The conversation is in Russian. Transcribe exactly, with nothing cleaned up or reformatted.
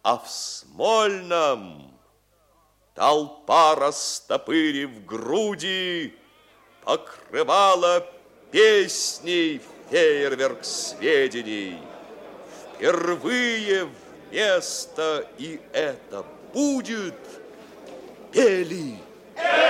А в Смольном толпа, растопырив груди, покрывала песней фейерверк сведений. Впервые вместо «и это будет» пели